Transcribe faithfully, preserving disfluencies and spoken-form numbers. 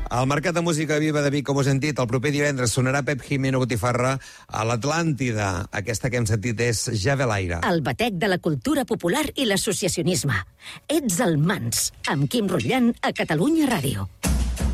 Al Mercat de Música Viva de Vic, com us hem dit, el proper divendres sonarà Pep Jimeno Botifarra a l'Atlàntida. Aquesta que hem sentit és Ja ve l'aire. El batec de la cultura popular i l'associacionisme. Ets el Mans, amb Quim Rutllant a Catalunya Ràdio.